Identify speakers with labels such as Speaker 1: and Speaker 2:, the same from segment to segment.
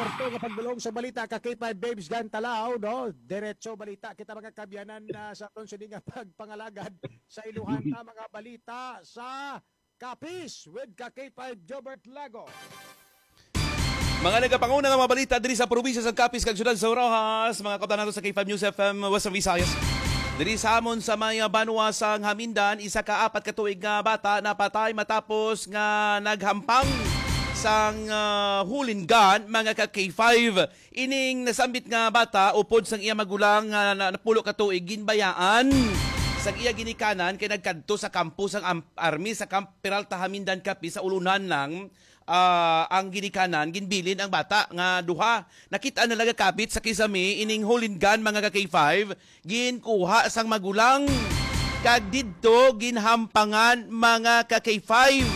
Speaker 1: Kwarto nga pagdulong sa balita ka K5 Babes gan Talao no. Diretso balita kita mga kabyanan na sa konsudi nga pagpangalagad sa iluhan ta mga balita sa Kapis with ka K5 Jobert Lago.
Speaker 2: Mga nagapanguna nga mga balita diri sa probinsya sa Capiz kag syudad sa Orojas, mga kautan nato sa K5 News FM Western Visayas. Diri sa amon sa may banwa sang Hamindan, isa ka apat ka tuig nga bata napatay matapos nga naghampang sang hulingan mga ka K5. Ining nasambit nga bata upod sang iya magulang nga napulo ka tuig ginbayaan sang iya ginikanan kay nagkadto sa kampo sang army sa Camp Peralta Hamindan Capiz sa ulunan lang. Ang ginikanan, ginbilin ang bata nga duha. Nakita na laga kapit sa kisami ining hulingan mga ka K5, ginkuha sang magulang. Kag didto ginhampangan mga ka K5.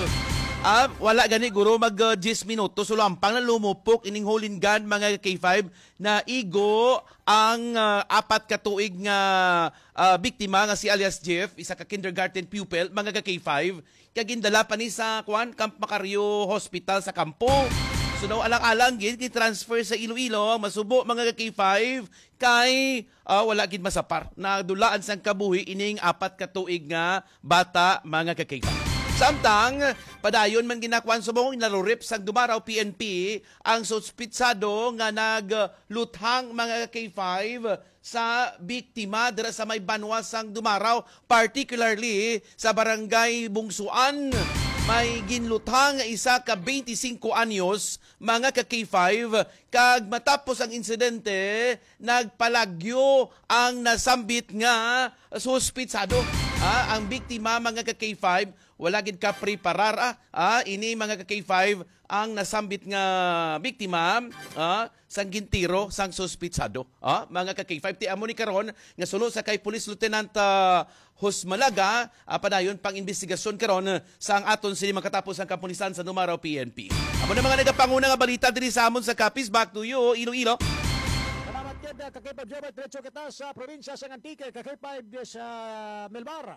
Speaker 2: Wala gani guro mag 10 minutos sulampang na lumupok ining hulingan mga ka K5 na igo ang apat ka tuig nga biktima nga si alias Jeff, isa ka kindergarten pupil mga ka K5 kagindala pa ni sa Camp Macario Hospital sa kampo. So daw alang-alang gid transfer sa Iloilo masubo mga ka K5 kay wala gid masapar na dulaan sang kabuhi ining apat ka tuig nga bata mga ka K5. Samtang, padayon man ginakuan subong inalurip sang Dumaraw PNP ang suspitsado nga nagluthang mga K5 sa biktima dira sa may banwa sang Dumaraw, particularly sa barangay Bungsuan. May ginluthang isa ka 25 anyos mga ka K5 kag matapos ang insidente nagpalagyo ang nasambit nga suspitsado. Ang biktima mga ka K5 wala gid ka preparar ini mga ka K5 ang nasambit nga biktima sang gintiro sang suspitsado mga ka K5 ti amo ni karon nga sulo sa kay Police Lieutenant Husmalaga padayon pang investigasyon karon sa ang aton sini makatapos ang kapulisan sa Dumaraw PNP. Amo na mga nagapanguna nga balita diri sa amon sa Capiz. Back to you Iloilo.
Speaker 1: Salamat kid ka K5 Jobert. Diretso kita sa probinsya sa Antique ka K5 sa Melbara.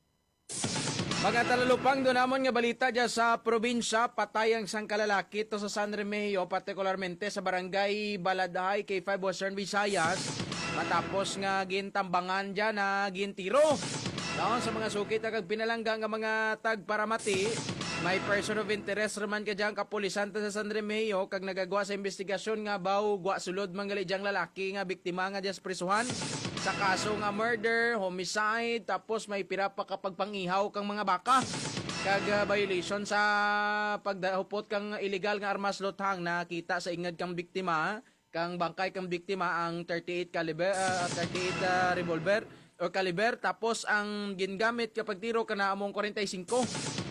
Speaker 3: Mga talalupang doon namon nga balita dyan sa probinsya, patay ang isang kalalaki to sa San Remeo, partikularmente sa barangay Baladahay, K5 Western Visayas, matapos nga gintambangan dyan na gintiro. Daon sa mga sukit agad pinalangga nga mga tagparamati, may person of interest raman ka dyan kapulisan sa San Remeo kag nagagawa sa investigasyon nga baw gwa sulod manggali dyang lalaki nga biktima nga dyan sa prisuhan sa kaso nga murder, homicide, tapos may pira pa kapag pangihaw kang mga baka kag violation sa pagdahupot kang illegal nga armas lothang nakita sa ingad kang biktima kang bangkay kang biktima ang 38 caliber 38 revolver o caliber tapos ang gingamit kapag tiro kana among 45.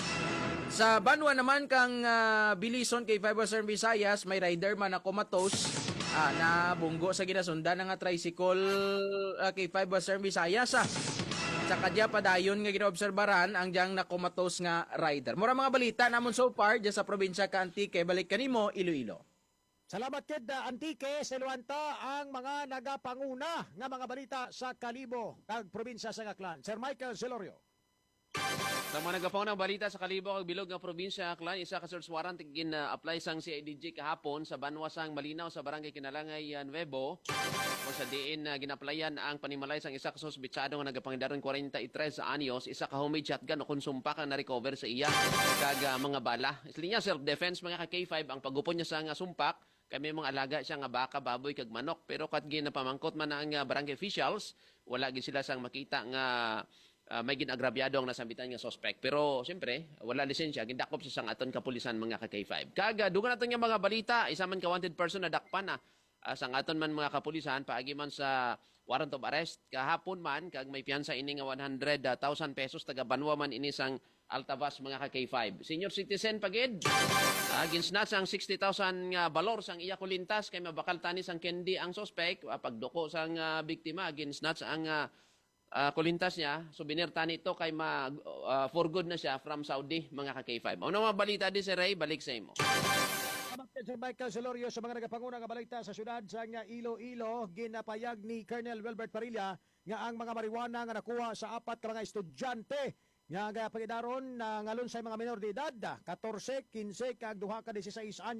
Speaker 3: Sa Banwa naman kang Bilison kay Western Visayas may rider man na comatose na bunggo sa ginasundan nga tricycle kay Western Visayas sa kadya padayon nga ginaobserbaran ang diyang na comatose nga rider. Mura mga balita namon so far dyan sa probinsya ka Antique balik kanimo Iloilo.
Speaker 1: Salamat kid Antique sa Luanta ang mga nagapanguna nga mga balita sa Kalibo kag probinsya sa Aklan. Sir Michael Celorio.
Speaker 4: Sa mga nagapang ng balita sa Kalibo kag Bilog nga probinsya Aklan, isa ka search warrant gin-apply sang CIDG kahapon sa banwa sang Malinaw sa barangay Kinalangay Nuevo o sa diin ginaplayan ang panimalay sang isa ka suspitsado nga nagapangidaron 43 anyos, isa ka homemade shotgun o konsumpa kang na-recover sa iya kag mga bala. Isli niya self-defense mga ka K5 ang pagupon niya sa nga sumpak kay may mga alaga siya nga baka, baboy kag manok pero kat ginapamangkot man ang barangay officials wala gid sila sang makita nga may ginagrabyado ang nasambitan nga suspect. Pero siyempre, wala lisensya, gindakop sa sang aton kapulisan mga ka K5. Kaga, dugan natin yung mga balita, isa man ka wanted person na dakpan sang aton man mga kapulisan, paagi man sa warrant of arrest, kahapon man, kag may piyansa ini nga 100,000 pesos, taga Banwa man ini sang Altavas mga ka K5. Senior citizen pagid, ginsnatch ang 60,000 nga balor sang iya kulintas, kay mabakal tanis ang candy ang suspect, pagduko sang biktima, ginsnatch ang kulintas niya, souvenir tani ito kay for good na siya from Saudi, mga ka K5. Ano mga balita di si Ray, balik sa imo.
Speaker 1: Salamat kid Sir Michael Celorio sa mga nagapanguna nga balita sa syudad sa Iloilo. Ginapayag ni Colonel Wilbert Parilla nga ang mga marijuana nga nakuha sa apat ka mga estudyante nga pagidaron na ngalon sa mga menor de edad 14, 15 kag duha ka 16 anyos